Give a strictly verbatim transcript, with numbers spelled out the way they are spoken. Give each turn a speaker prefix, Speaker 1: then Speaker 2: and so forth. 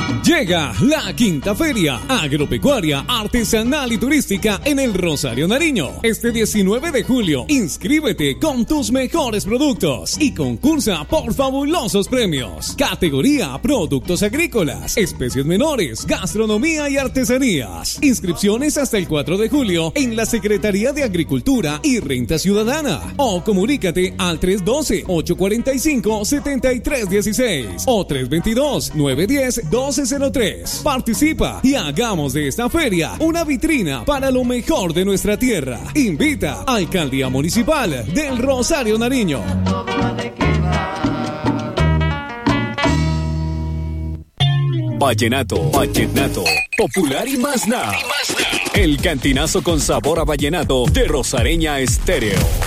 Speaker 1: Llega la quinta feria agropecuaria, artesanal y turística en el Rosario Nariño. Este diecinueve de julio, inscríbete con tus mejores productos y concursa por fabulosos premios. Categoría Productos Agrícolas, Especies Menores, Gastronomía y Artesanías. Inscripciones hasta el cuatro de julio en la Secretaría de Agricultura y Renta Ciudadana. O comunícate al tres uno dos, ocho cuatro cinco, siete tres uno seis o tres dos dos, nueve uno cero, uno dos cero tres. Participa y hagamos de esta feria una vitrina para lo mejor de nuestra tierra. Invita a Alcaldía Municipal del Rosario Nariño.
Speaker 2: Vallenato, vallenato, popular y más nada. El cantinazo con sabor a vallenato de Rosareña Estéreo.